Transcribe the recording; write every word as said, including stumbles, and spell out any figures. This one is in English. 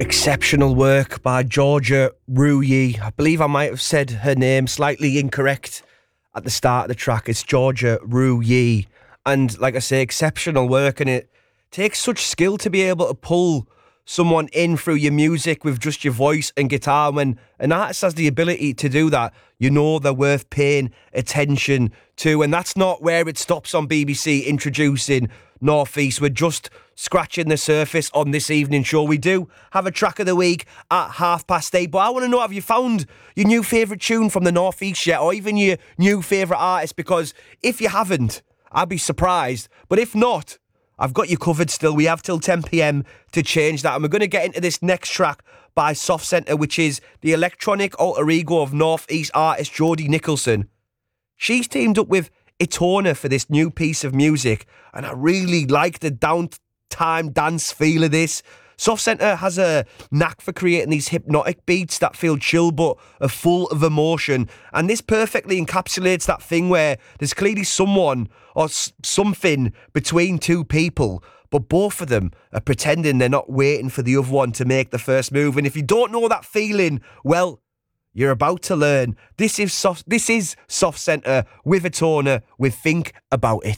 Exceptional work by Georgia Ruyi. I believe I might have said her name slightly incorrect at the start of the track. It's Georgia Ruyi. And like I say, exceptional work, and it takes such skill to be able to pull someone in through your music with just your voice and guitar. When an artist has the ability to do that, you know they're worth paying attention to. And that's not where it stops on B B C introducing North East. We're just scratching the surface on this evening show. We do have a track of the week at half past eight, but I want to know, have you found your new favourite tune from the North East yet, or even your new favourite artist? Because if you haven't, I'd be surprised. But if not, I've got you covered still. We have till ten p.m. to change that. And we're going to get into this next track by Soft Centre, which is the electronic alter ego of North East artist Jodie Nicholson. She's teamed up with Itona for this new piece of music, and I really like the downtime dance feel of this. Soft Centre has a knack for creating these hypnotic beats that feel chill but are full of emotion, and this perfectly encapsulates that thing where there's clearly someone or s- something between two people, but both of them are pretending they're not waiting for the other one to make the first move. And if you don't know that feeling, well, you're about to learn. This is soft, this is Soft Centre with Itona with Think About It.